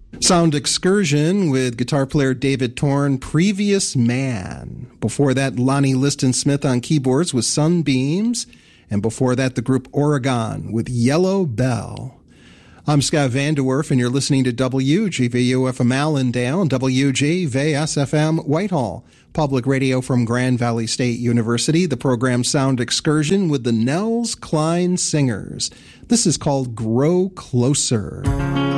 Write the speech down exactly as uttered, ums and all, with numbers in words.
Sound Excursion with guitar player David Torn, Previous Man. Before that, Lonnie Liston Smith on keyboards with Sunbeams. And before that, the group Oregon with Yellow Bell. I'm Scott Vanderwerf, and you're listening to W G V U F M Allendale and W G V S F M Whitehall. Public radio from Grand Valley State University. The program Sound Excursion with the Nels Cline Singers. This is called Grow Closer.